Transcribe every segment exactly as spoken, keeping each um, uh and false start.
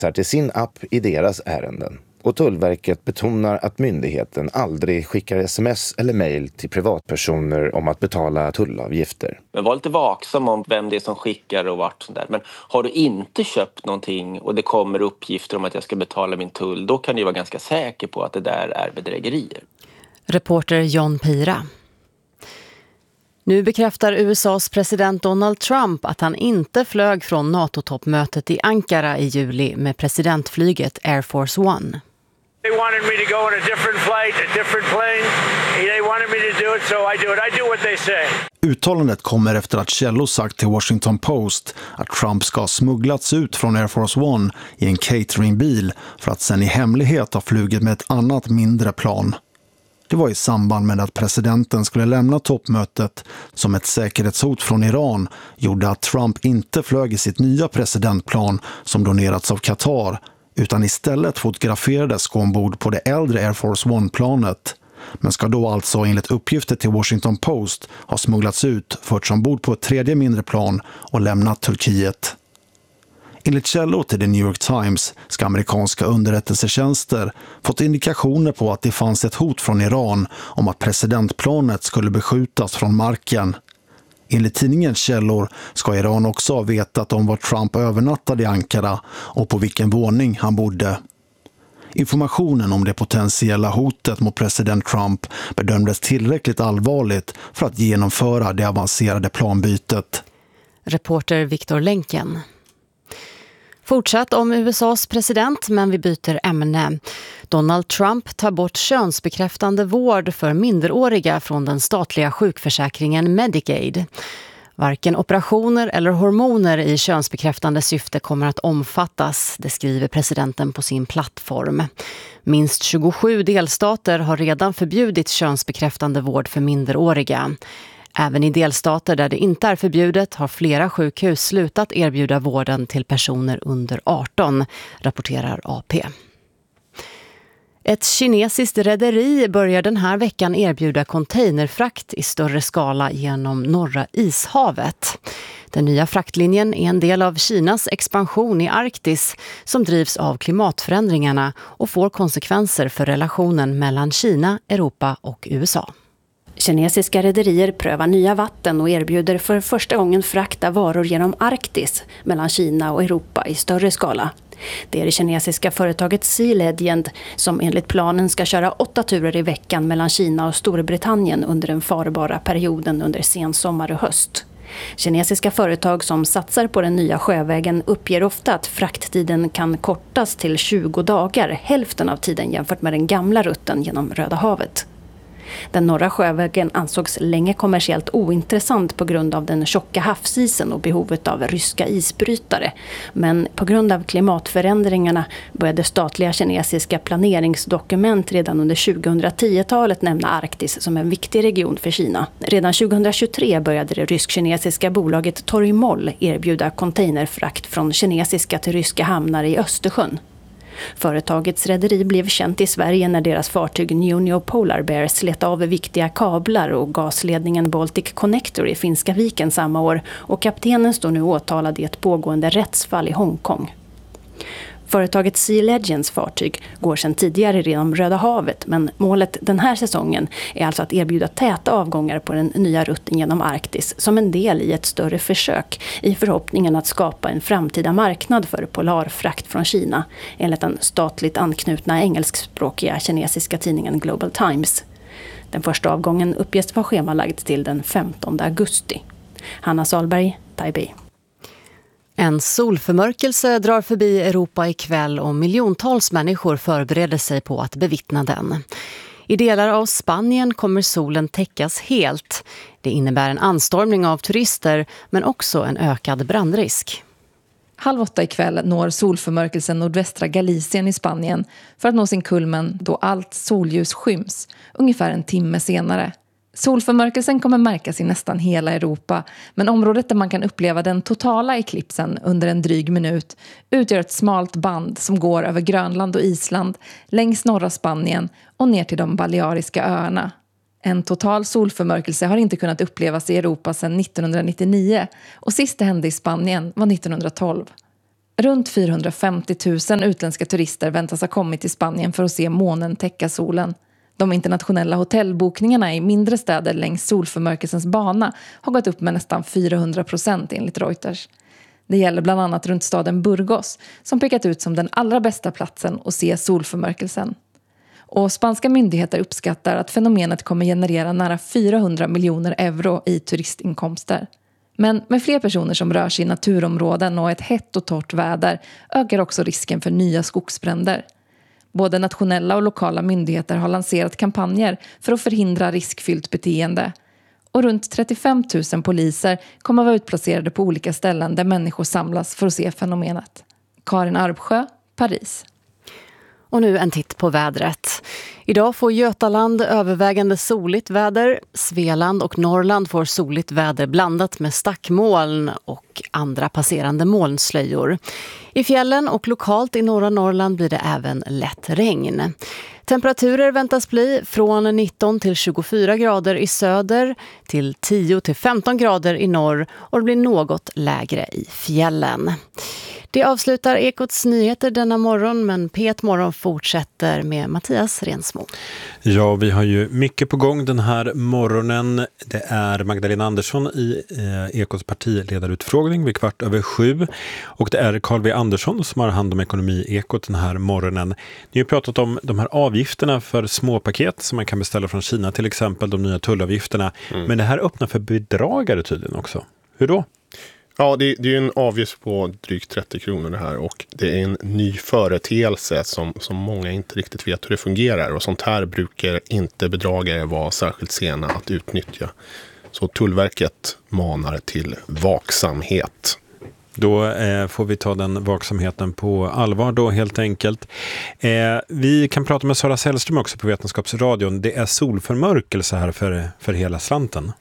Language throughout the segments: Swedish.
tar till sin app i deras ärenden. Och Tullverket betonar att myndigheten aldrig skickar sms eller mejl till privatpersoner om att betala tullavgifter. Men var lite vaksam om vem det är som skickar och vart sånt där. Men har du inte köpt någonting och det kommer uppgifter om att jag ska betala min tull, då kan du vara ganska säker på att det där är bedrägerier. Reporter John Pira. Nu bekräftar U S A:s president Donald Trump att han inte flög från NATO-toppmötet i Ankara i juli med presidentflyget Air Force One. They wanted me to go on a different flight, a different plane. They wanted me to do it, so I do it. I do what they say. Uttalandet kommer efter att källor sagt till Washington Post att Trump ska ha smugglats ut från Air Force One i en cateringbil för att sen i hemlighet ha flugit med ett annat mindre plan. Det var i samband med att presidenten skulle lämna toppmötet som ett säkerhetshot från Iran gjorde att Trump inte flög i sitt nya presidentplan som donerats av Qatar, utan istället fotograferades gå ombord på det äldre Air Force One-planet, men ska då alltså enligt uppgifter till Washington Post ha smugglats ut, förts ombord på ett tredje mindre plan och lämnat Turkiet. Enligt källor till The New York Times ska amerikanska underrättelsetjänster fått indikationer på att det fanns ett hot från Iran om att presidentplanet skulle beskjutas från marken. Enligt tidningens källor ska Iran också ha vetat om var Trump övernattade i Ankara och på vilken våning han bodde. Informationen om det potentiella hotet mot president Trump bedömdes tillräckligt allvarligt för att genomföra det avancerade planbytet. Reporter Victor Lenken. Fortsatt om U S A:s president, men vi byter ämne. Donald Trump tar bort könsbekräftande vård för minderåriga från den statliga sjukförsäkringen Medicaid. Varken operationer eller hormoner i könsbekräftande syfte kommer att omfattas, det skriver presidenten på sin plattform. Minst tjugosju delstater har redan förbjudit könsbekräftande vård för minderåriga. Även i delstater där det inte är förbjudet har flera sjukhus slutat erbjuda vården till personer under arton, rapporterar A P. Ett kinesiskt rederi börjar den här veckan erbjuda containerfrakt i större skala genom norra ishavet. Den nya fraktlinjen är en del av Kinas expansion i Arktis som drivs av klimatförändringarna och får konsekvenser för relationen mellan Kina, Europa och U S A. Kinesiska rederier prövar nya vatten och erbjuder för första gången frakta varor genom Arktis mellan Kina och Europa i större skala. Det är det kinesiska företaget Sea Legend som enligt planen ska köra åtta turer i veckan mellan Kina och Storbritannien under den farbara perioden under sensommar och höst. Kinesiska företag som satsar på den nya sjövägen uppger ofta att frakttiden kan kortas till tjugo dagar, hälften av tiden jämfört med den gamla rutten genom Röda havet. Den norra sjövägen ansågs länge kommersiellt ointressant på grund av den tjocka havsisen och behovet av ryska isbrytare. Men på grund av klimatförändringarna började statliga kinesiska planeringsdokument redan under tjugohundratio-talet nämna Arktis som en viktig region för Kina. Redan tjugohundratjugotre började det rysk-kinesiska bolaget Torymol erbjuda containerfrakt från kinesiska till ryska hamnar i Östersjön. Företagets rederi blev känt i Sverige när deras fartyg Nunio Polar Bear slet av viktiga kablar och gasledningen Baltic Connector i Finska viken samma år, och kaptenen står nu åtalad i ett pågående rättsfall i Hongkong. Företaget Sea Legends fartyg går sedan tidigare genom Röda havet, men målet den här säsongen är alltså att erbjuda täta avgångar på den nya rutten genom Arktis som en del i ett större försök i förhoppningen att skapa en framtida marknad för polarfrakt från Kina, enligt den statligt anknutna engelskspråkiga kinesiska tidningen Global Times. Den första avgången uppges vara schemalagd till den femtonde augusti. Hanna Salberg, Taipei. En solförmörkelse drar förbi Europa ikväll och miljontals människor förbereder sig på att bevittna den. I delar av Spanien kommer solen täckas helt. Det innebär en anstormning av turister men också en ökad brandrisk. Halv åtta ikväll når solförmörkelsen nordvästra Galicien i Spanien för att nå sin kulmen då allt solljus skyms, ungefär en timme senare. Solförmörkelsen kommer märkas i nästan hela Europa, men området där man kan uppleva den totala eklipsen under en dryg minut utgör ett smalt band som går över Grönland och Island, längs norra Spanien och ner till de Baleariska öarna. En total solförmörkelse har inte kunnat upplevas i Europa sedan nittonhundranittionio och sist det hände i Spanien var nittonhundratolv. Runt fyrahundrafemtio tusen utländska turister väntas ha kommit till Spanien för att se månen täcka solen. De internationella hotellbokningarna i mindre städer längs solförmörkelsens bana har gått upp med nästan fyrahundra procent enligt Reuters. Det gäller bland annat runt staden Burgos som pekat ut som den allra bästa platsen att se solförmörkelsen. Och spanska myndigheter uppskattar att fenomenet kommer generera nära fyrahundra miljoner euro i turistinkomster. Men med fler personer som rör sig i naturområden och ett hett och torrt väder ökar också risken för nya skogsbränder. Både nationella och lokala myndigheter har lanserat kampanjer för att förhindra riskfyllt beteende. Och runt trettiofem tusen poliser kommer att vara utplacerade på olika ställen där människor samlas för att se fenomenet. Karin Arbsjö, Paris. Och nu en titt på vädret. Idag får Götaland övervägande soligt väder. Svealand och Norrland får soligt väder blandat med stackmoln och andra passerande molnslöjor. I fjällen och lokalt i norra Norrland blir det även lätt regn. Temperaturer väntas bli från nitton till tjugofyra grader i söder till tio till femton grader i norr och det blir något lägre i fjällen. Det avslutar Ekots nyheter denna morgon, men P ett Morgon fortsätter med Mattias Rensmo. Ja, vi har ju mycket på gång den här morgonen. Det är Magdalena Andersson i eh, Ekots partiledarutfrågning vid kvart över sju. Och det är Carl V. Andersson som har hand om ekonomi i Ekot den här morgonen. Ni har pratat om de här avgifterna för småpaket som man kan beställa från Kina, till exempel de nya tullavgifterna. Mm. Men det här öppnar för bedragare tydligen också. Hur då? Ja, det, det är en avgift på drygt trettio kronor det här och det är en ny företeelse som, som många inte riktigt vet hur det fungerar och sånt här brukar inte bedragare vara särskilt sena att utnyttja. Så Tullverket manar till vaksamhet. Då eh, får vi ta den vaksamheten på allvar då helt enkelt. Eh, vi kan prata med Sara Sällström också på Vetenskapsradion. Det är solförmörkelse här för, för hela slanten.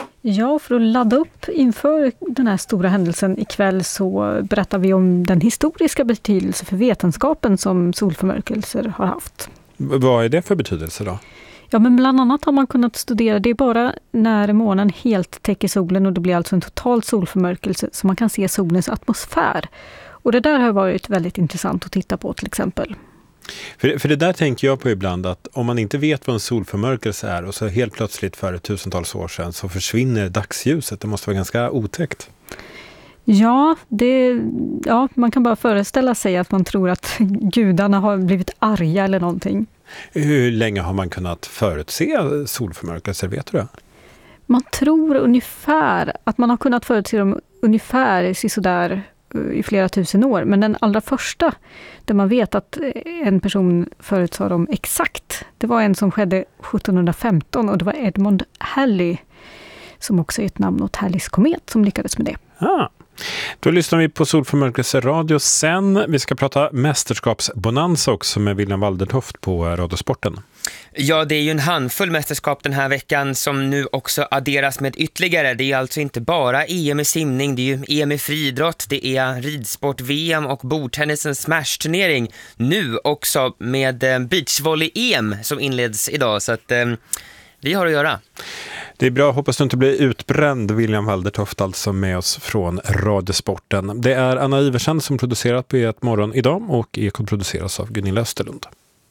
Ja, för att ladda upp inför den här stora händelsen ikväll så berättar vi om den historiska betydelse för vetenskapen som solförmörkelser har haft. Vad är det för betydelse då? Ja, men bland annat har man kunnat studera, det är bara när månen helt täcker solen och det blir alltså en total solförmörkelse så man kan se solens atmosfär. Och det där har varit väldigt intressant att titta på till exempel. För, för det där tänker jag på ibland att om man inte vet vad en solförmörkelse är och så helt plötsligt för tusentals år sedan så försvinner dagsljuset. Det måste vara ganska otäckt. Ja, det, ja, man kan bara föreställa sig att man tror att gudarna har blivit arga eller någonting. Hur länge har man kunnat förutse solförmörkelser, vet du det? Man tror ungefär att man har kunnat förutse dem ungefär sådär i flera tusen år. Men den allra första där man vet att en person förutsade dem exakt, det var en som skedde sjuttonhundrafemton och det var Edmund Halley som också är ett namn åt Halleys komet som lyckades med det. Ah. Då lyssnar vi på Solförmörkelse radio sen. Vi ska prata mästerskapsbonanza också med William Waldertoft på Radiosporten. Ja, det är ju en handfull mästerskap den här veckan som nu också adderas med ytterligare. Det är alltså inte bara E M i simning, det är ju E M i friidrott, det är ridsport-V M och bordtennisens smash-turnering. Nu också med beachvolley-E M som inleds idag, så att eh, vi har att göra. Det är bra, hoppas du inte blir utbränd. William Waldertoft alltså med oss från Radiosporten. Det är Anna Iversen som producerat på ett morgon idag och Ekot produceras av Gunilla Österlund.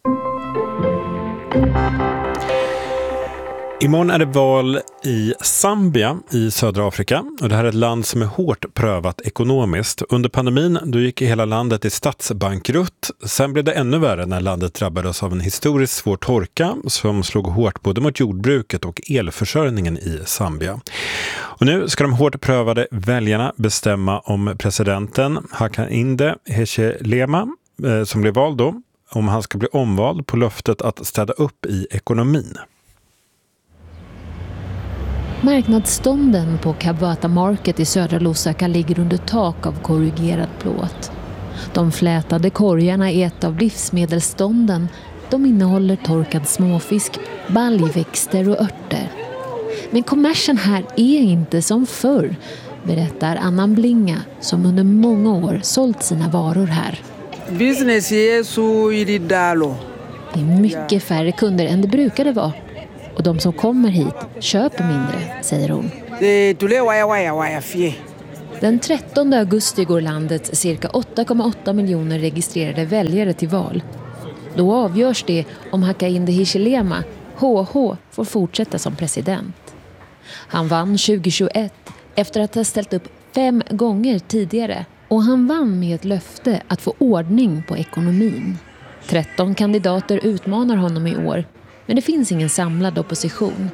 Imorgon är det val i Zambia i södra Afrika och det här är ett land som är hårt prövat ekonomiskt. Under pandemin då gick hela landet i statsbankrutt. Sen blev det ännu värre när landet drabbades av en historiskt svår torka som slog hårt både mot jordbruket och elförsörjningen i Zambia. Och nu ska de hårt prövade väljarna bestämma om presidenten Hakainde Hichilema som blev vald då, om han ska bli omvald på löftet att städa upp i ekonomin. Marknadsstånden på Kabata Market i södra Lusaka ligger under tak av korrugerad plåt. De flätade korgarna är ett av livsmedelsstånden. De innehåller torkad småfisk, baljväxter och örter. Men kommersen här är inte som förr, berättar Anna Blinga som under många år sålt sina varor här. Business är så i det dalo. Det är mycket färre kunder än det brukade vara. Och de som kommer hit köper mindre, säger hon. Den trettonde augusti går landets cirka åtta komma åtta miljoner registrerade väljare till val. Då avgörs det om Hakainde Hichilema, H H, får fortsätta som president. Han vann tjugohundratjugoett efter att ha ställt upp fem gånger tidigare, och han vann med ett löfte att få ordning på ekonomin. tretton kandidater utmanar honom i år, men det finns ingen samlad opposition.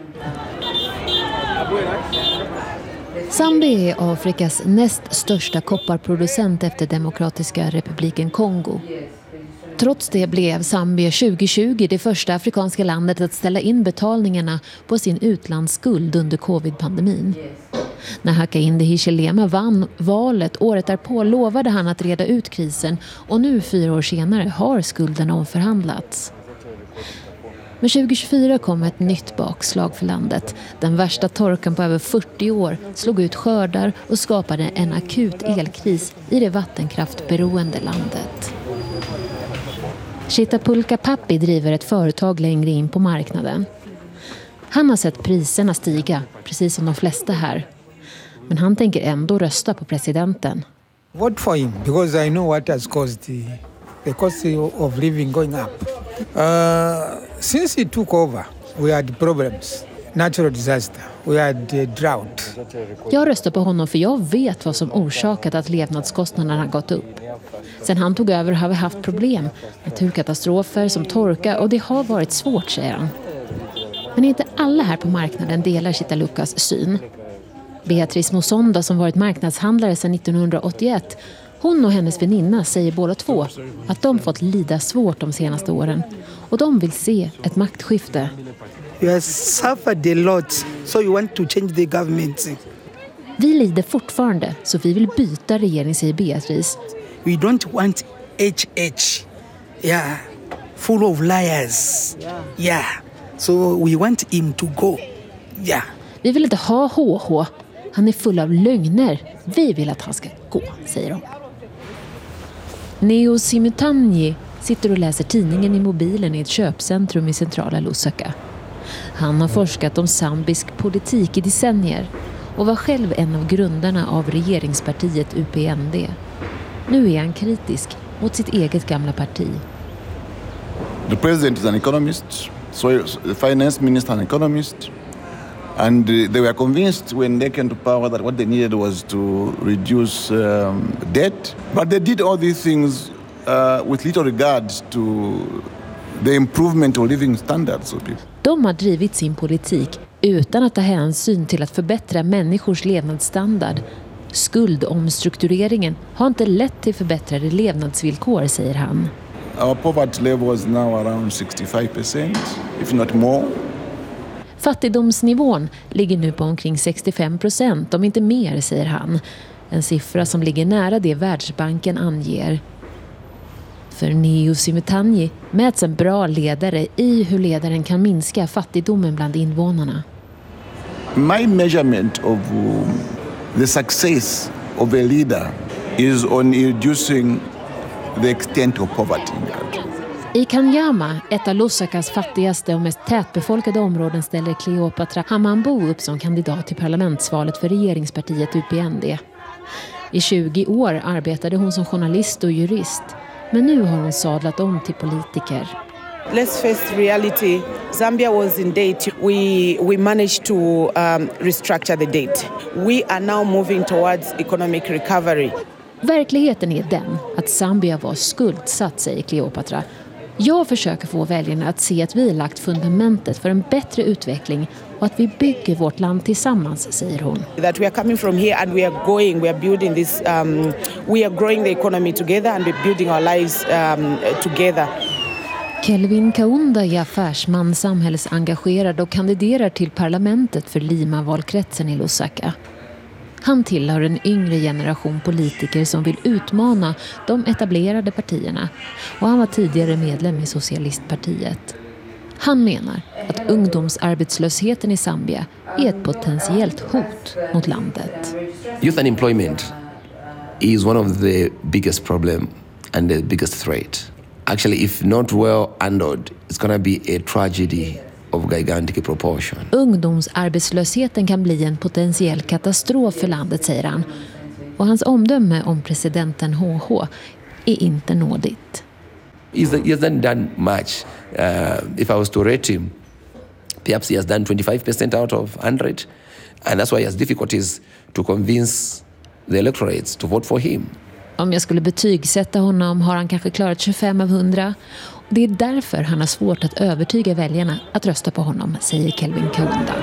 Zambia är Afrikas näst största kopparproducent efter Demokratiska republiken Kongo. Trots det blev Zambia tjugohundratjugo det första afrikanska landet att ställa in betalningarna på sin utlandsskuld under covid-pandemin. När Hakainde Hichilema vann valet året därpå lovade han att reda ut krisen, och nu fyra år senare har skulden omförhandlats. Men tjugohundratjugofyra kom ett nytt bakslag för landet. Den värsta torkan på över fyrtio år slog ut skördar och skapade en akut elkris i det vattenkraftberoende landet. Chitapulka Pappi driver ett företag längre in på marknaden. Han har sett priserna stiga, precis som de flesta här. Men han tänker ändå rösta på presidenten. Vote for him because I know what has caused the, the cost of living going up. Uh, since he took over, we had problems. Natural disaster. We had uh, drought. Jag röstar på honom för jag vet vad som orsakat att levnadskostnaderna har gått upp. Sen han tog över har vi haft problem. Naturkatastrofer som torka, och det har varit svårt, säger han. Men inte alla här på marknaden delar Chitalukas syn. Beatrice Musonda, som varit marknadshandlare sedan nittonhundraåttioett, hon och hennes väninna säger båda två att de fått lida svårt de senaste åren, och de vill se ett maktskifte. You have suffered a lot, so you want to change the government. Vi lider fortfarande, så vi vill byta regering, säger Beatrice. We don't want H H. Yeah, full of liars. Yeah, so we want him to go. Yeah. Vi vill inte ha H H. Han är full av lögner. Vi vill att han ska gå, säger de. Neo Simutanyi sitter och läser tidningen i mobilen i ett köpcentrum i centrala Lusaka. Han har forskat om zambisk politik i decennier och var själv en av grundarna av regeringspartiet U P N D. Nu är han kritisk mot sitt eget gamla parti. The president is an economist, so the finance minister an economist. And they were convinced when they came to power that what they needed was to reduce um, debt. But they did all these things uh, with little regard to the improvement of living standards of people. De har drivit sin politik utan att ta hänsyn till att förbättra människors levnadsstandard. Skuldomstruktureringen har inte lett till förbättrade levnadsvillkor, säger han. Our poverty level is now around sixty-five percent, if not more. Fattigdomsnivån ligger nu på omkring sextiofem procent, om inte mer, säger han. En siffra som ligger nära det Världsbanken anger. För Neo Simutanyi mäts en bra ledare i hur ledaren kan minska fattigdomen bland invånarna. My measurement of um, the success of a leader is on reducing the extent of poverty in the country. I Kanyama, ett av Lusakas fattigaste och mest tätbefolkade områden, ställer Cleopatra Hamambo upp som kandidat till parlamentsvalet för regeringspartiet U P N D. I tjugo år arbetade hon som journalist och jurist, men nu har hon sadlat om till politiker. Let's face reality. Zambia was in debt. We we managed to um, restructure the debt. We are now moving towards economic recovery. Verkligheten är den att Zambia var skuldsatt, säger Cleopatra. Jag försöker få väljarna att se att vi har lagt fundamentet för en bättre utveckling och att vi bygger vårt land tillsammans, säger hon. That we are coming from here and we are going, we are building this, um, we are growing the economy together and we're building our lives um, together. Kelvin Kaunda är affärsman, samhällsengagerad och kandiderar till parlamentet för Lima-valkretsen i Lusaka. Han tillhör en yngre generation politiker som vill utmana de etablerade partierna, och han var tidigare medlem i Socialistpartiet. Han menar att ungdomsarbetslösheten i Zambia är ett potentiellt hot mot landet. Youth unemployment is one of the biggest problem and the biggest threat. Actually, if not well handled, it's going to be a tragedy of gigantic proportion. Ungdomsarbetslösheten kan bli en potentiell katastrof för landet, säger han. och hans omdöme om presidenten H H är inte nådigt. He's, he hasn't done much. Uh, if I was to rate him, perhaps he has done twenty-five percent out of one hundred. And that's why he has difficulties to convince the electorates to vote for him. Om jag skulle betygsätta honom har han kanske klarat tjugofem av hundra. Det är därför han har svårt att övertyga väljarna att rösta på honom, säger Kelvin Kaunda.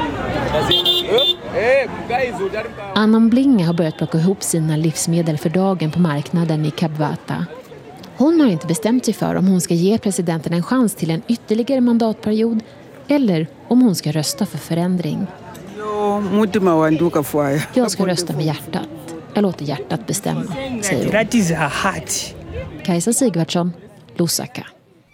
Annan Blinga har börjat plocka ihop sina livsmedel för dagen på marknaden i Kabvata. Hon har inte bestämt sig för om hon ska ge presidenten en chans till en ytterligare mandatperiod eller om hon ska rösta för förändring. Jag ska rösta med hjärtat. Jag låter hjärtat bestämma, säger hon. That is her heart. Kajsa Sigvardsson, Lusaka.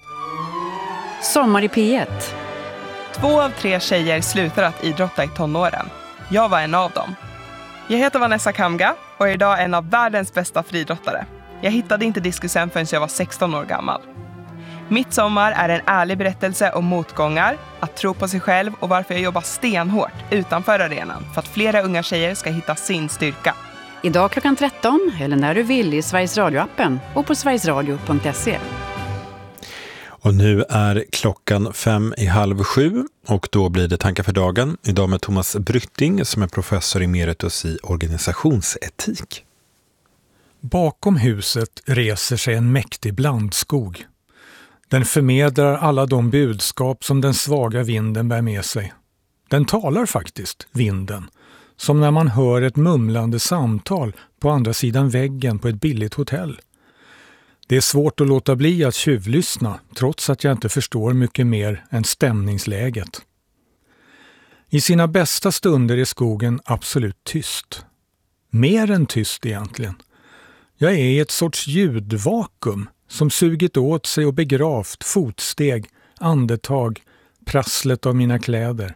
Sommar i P ett. Två av tre tjejer slutar att idrotta i tonåren. Jag var en av dem. Jag heter Vanessa Kamga och är idag en av världens bästa friidrottare. Jag hittade inte diskusen förrän jag var sexton år gammal. Mitt sommar är en ärlig berättelse om motgångar, att tro på sig själv och varför jag jobbar stenhårt utanför arenan för att flera unga tjejer ska hitta sin styrka. Idag klockan tretton eller när du vill i Sveriges Radio-appen och på sverigesradio punkt se. Och nu är klockan fem i halv sju och då blir det tankar för dagen. Idag med Thomas Brytting som är professor emeritus i organisationsetik. Bakom huset reser sig en mäktig blandskog. Den förmedlar alla de budskap som den svaga vinden bär med sig. Den talar faktiskt, vinden, som när man hör ett mumlande samtal på andra sidan väggen på ett billigt hotell. Det är svårt att låta bli att tjuvlyssna trots att jag inte förstår mycket mer än stämningsläget. I sina bästa stunder är skogen absolut tyst. Mer än tyst egentligen. Jag är i ett sorts ljudvakuum som sugit åt sig och begravt fotsteg, andetag, prasslet av mina kläder.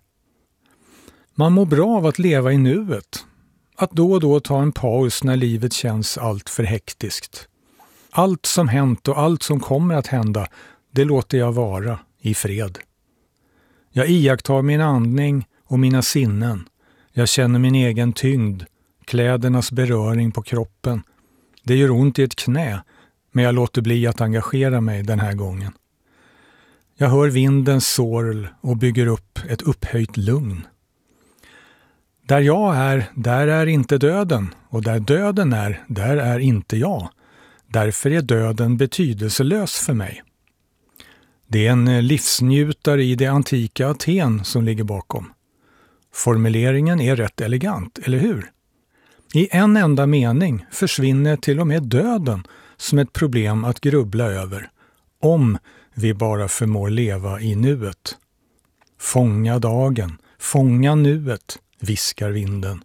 Man mår bra av att leva i nuet. Att då och då ta en paus när livet känns allt för hektiskt. Allt som hänt och allt som kommer att hända, det låter jag vara i fred. Jag iakttar min andning och mina sinnen. Jag känner min egen tyngd, klädernas beröring på kroppen. Det gör ont i ett knä, men jag låter bli att engagera mig den här gången. Jag hör vindens sorl och bygger upp ett upphöjt lugn. Där jag är, där är inte döden, och där döden är, där är inte jag. Därför är döden betydelselös för mig. Det är en livsnjutare i det antika Aten som ligger bakom. Formuleringen är rätt elegant, eller hur? I en enda mening försvinner till och med döden som ett problem att grubbla över, om vi bara förmår leva i nuet. Fånga dagen, fånga nuet, viskar vinden.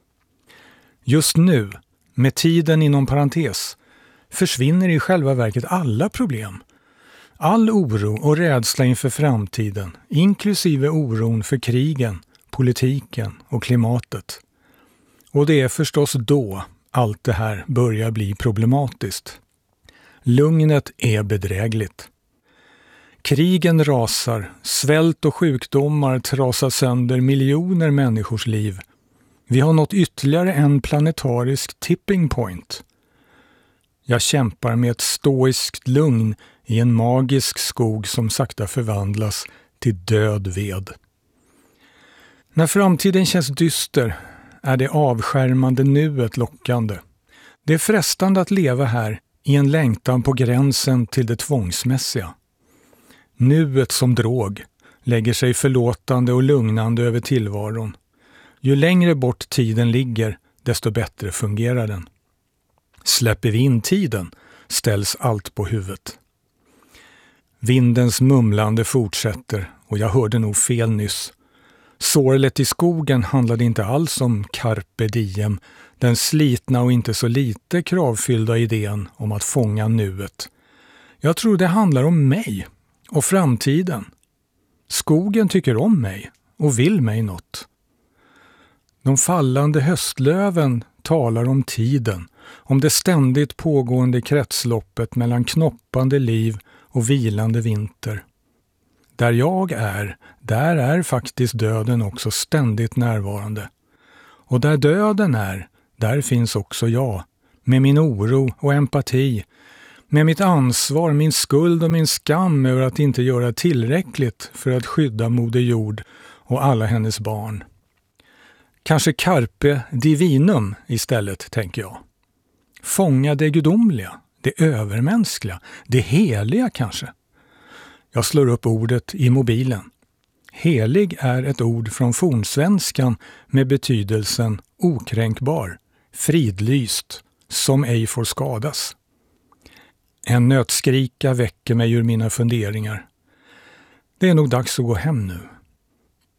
Just nu, med tiden inom parentes, försvinner i själva verket alla problem. All oro och rädsla inför framtiden, inklusive oron för krigen, politiken och klimatet. Och det är förstås då allt det här börjar bli problematiskt. Lugnet är bedrägligt. Krigen rasar, svält och sjukdomar trasar sönder miljoner människors liv. Vi har nått ytterligare en planetarisk tipping point. Jag kämpar med ett stoiskt lugn i en magisk skog som sakta förvandlas till död ved. När framtiden känns dyster är det avskärmande nuet lockande. Det är frestande att leva här i en längtan på gränsen till det tvångsmässiga. Nuet som drog lägger sig förlåtande och lugnande över tillvaron. Ju längre bort tiden ligger, desto bättre fungerar den. Släpper vi in tiden ställs allt på huvudet. Vindens mumlande fortsätter och jag hörde nog fel nyss. Sorlet i skogen handlade inte alls om carpe diem, den slitna och inte så lite kravfyllda idén om att fånga nuet. Jag tror det handlar om mig och framtiden. Skogen tycker om mig och vill mig något. De fallande höstlöven talar om tiden, om det ständigt pågående kretsloppet mellan knoppande liv och vilande vinter. Där jag är, där är faktiskt döden också ständigt närvarande. Och där döden är, där finns också jag, med min oro och empati, med mitt ansvar, min skuld och min skam över att inte göra tillräckligt för att skydda Moder Jord och alla hennes barn. Kanske carpe divinum istället, tänker jag. Fånga det gudomliga, det övermänskliga, det heliga kanske. Jag slår upp ordet i mobilen. Helig är ett ord från fornsvenskan med betydelsen okränkbar, fridlyst, som ej får skadas. En nötskrika väcker mig ur mina funderingar. Det är nog dags att gå hem nu.